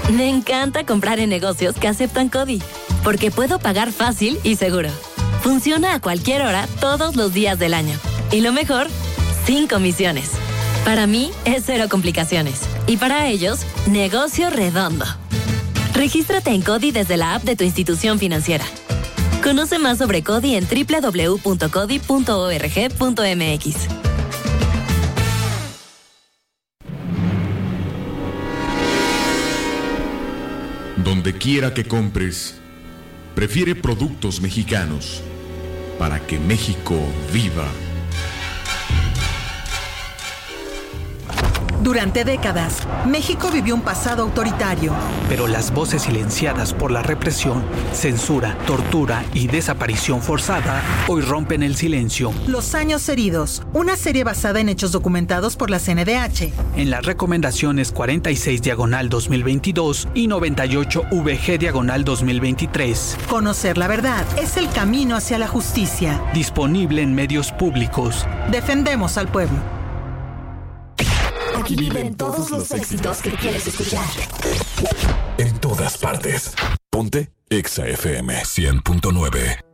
Me encanta comprar en negocios que aceptan CODI, porque puedo pagar fácil y seguro. Funciona a cualquier hora, todos los días del año. Y lo mejor, sin comisiones. Para mí, es cero complicaciones. Y para ellos, negocio redondo. Regístrate en CODI desde la app de tu institución financiera. Conoce más sobre CODI en www.codi.org.mx. Donde quiera que compres, prefiere productos mexicanos para que México viva. Durante décadas, México vivió un pasado autoritario. Pero las voces silenciadas por la represión, censura, tortura y desaparición forzada hoy rompen el silencio. Los años heridos, una serie basada en hechos documentados por la CNDH. En las recomendaciones 46/2022 y 98/VG/2023. Conocer la verdad es el camino hacia la justicia. Disponible en medios públicos. Defendemos al pueblo. Aquí viven todos los éxitos que quieres escuchar. En todas partes. Ponte Exa FM 100.9.